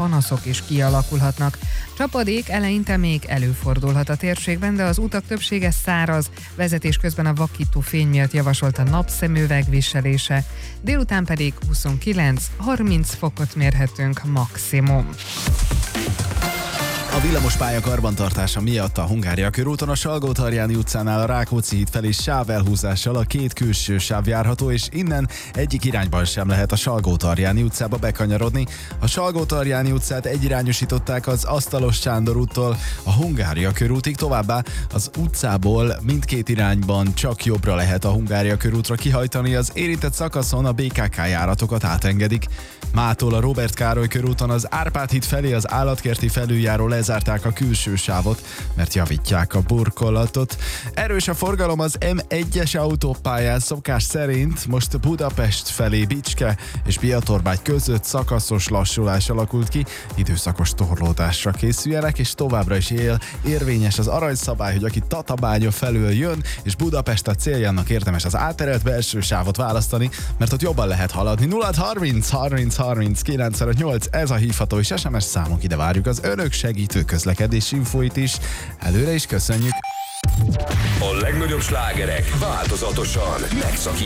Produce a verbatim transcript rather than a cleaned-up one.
panaszok is kialakulhatnak. Csapadék eleinte még előfordulhat a térségben, de az utak többsége száraz, vezetés közben a vakító fény miatt javasolt a napszemüveg viselése. Délután pedig huszonkilenc-harminc fokot mérhetünk maximum. A villamospálya karbantartása miatt a Hungária körúton a Salgótarjáni utcánál a Rákóczi híd felé sávelhúzással a két külső sáv járható, és innen egyik irányban sem lehet a Salgótarjáni utcába bekanyarodni. A Salgótarjáni utcát egyirányosították az Asztalos Sándor úttól a Hungária körútig, továbbá az utcából mindkét irányban csak jobbra lehet a Hungária körútra kihajtani, az érintett szakaszon a bé ká ká járatokat átengedik. Mától a Róbert Károly körúton az Árpád híd felé az állatkerti felüljáró lezárták a külső sávot, mert javítják a burkolatot. Erős a forgalom az em egyes autópályán szokás szerint, most Budapest felé Bicske és Biatorbágy között szakaszos lassulás alakult ki, időszakos torlódásra készüljenek, és továbbra is él érvényes az aranyszabály, hogy aki Tatabánya felől jön, és Budapest a céljának érdemes az átterelt belső sávot választani, mert ott jobban lehet haladni. nulla harminc harminc harminc kilencvenöt ez a hívható és es em es számunk, ide várjuk az önök segítő közlekedési infóit is. Előre is köszönjük! A legnagyobb slágerek változatosan megszakítják.